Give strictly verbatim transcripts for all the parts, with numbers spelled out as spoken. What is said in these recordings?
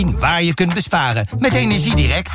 waar je kunt besparen met Energiedirect.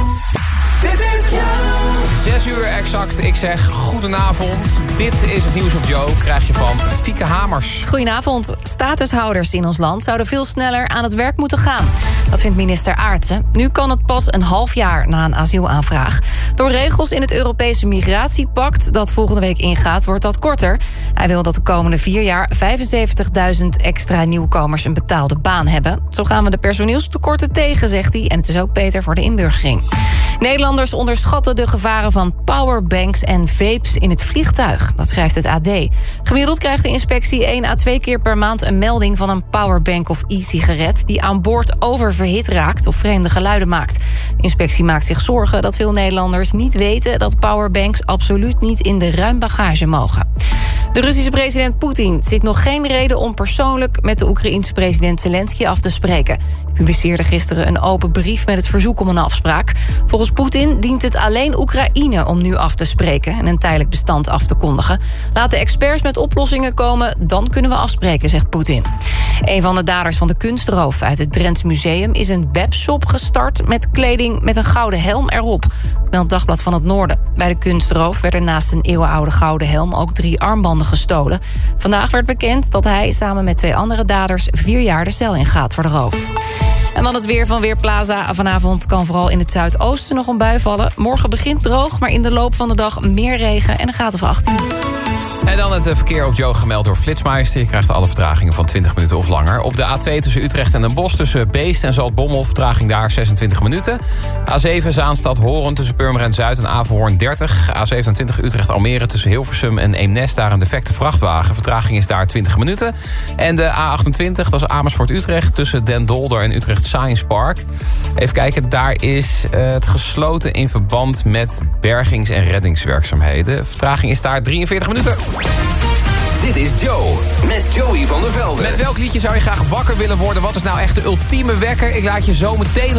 Dit is Joe. Zes uur exact. Ik zeg goedenavond. Dit is het nieuws op Joe. Krijg je van Fieke Hamers. Goedenavond. Statushouders in ons land zouden veel sneller aan het werk moeten gaan. Dat vindt minister Aartsen. Nu kan het pas een half jaar na een asielaanvraag. Door regels in het Europese migratiepact dat volgende week ingaat, wordt dat korter. Hij wil dat de komende vier jaar vijfenzeventigduizend extra nieuwkomers een betaalde baan hebben. Zo gaan we de personeelstekorten tegen, zegt hij. En het is ook beter voor de inburgering. Nederlanders onderschatten de gevaren van powerbanks en vapes in het vliegtuig. Dat schrijft het A D. Gemiddeld krijgt de inspectie één à twee keer per maand een melding van een powerbank of e-sigaret die aan boord oververhit raakt of vreemde geluiden maakt. De inspectie maakt zich zorgen dat veel Nederlanders niet weten dat powerbanks absoluut niet in de ruim bagage mogen. De Russische president Poetin ziet nog geen reden om persoonlijk met de Oekraïense president Zelensky af te spreken. Hij publiceerde gisteren een open brief met het verzoek om een afspraak. Volgens Poetin dient het alleen Oekraïne om nu af te spreken en een tijdelijk bestand af te kondigen. Laat de experts met oplossingen komen, dan kunnen we afspreken, zegt Poetin. Een van de daders van de kunstroof uit het Drents Museum is een webshop gestart met kleding met een gouden helm erop. Meldt Dagblad van het Noorden. Bij de kunstroof werden naast een eeuwenoude gouden helm ook drie armbanden gestolen. Vandaag werd bekend dat hij samen met twee andere daders vier jaar de cel ingaat voor de roof. En dan het weer van Weerplaza. Vanavond kan vooral in het zuidoosten nog een bui vallen. Morgen begint droog, maar in de loop van de dag meer regen en een graad of achttien. En dan het verkeer op Joe gemeld door Flitsmeister. Je krijgt alle vertragingen van twintig minuten of langer. Op de A twee tussen Utrecht en Den Bosch tussen Beest en Zaltbommel. Vertraging daar zesentwintig minuten. A zeven Zaanstad Hoorn tussen Purmerend Zuid en Averhoorn dertig. A zevenentwintig Utrecht Almere tussen Hilversum en Eemnes. Daar een defecte vrachtwagen. Vertraging is daar twintig minuten. En de A achtentwintig, dat is Amersfoort Utrecht tussen Den Dolder en Utrecht Science Park. Even kijken, daar is het gesloten in verband met bergings- en reddingswerkzaamheden. Vertraging is daar drieënveertig minuten. Dit is Joe met Joey van der Velde. Met welk liedje zou je graag wakker willen worden? Wat is nou echt de ultieme wekker? Ik laat je zo meteen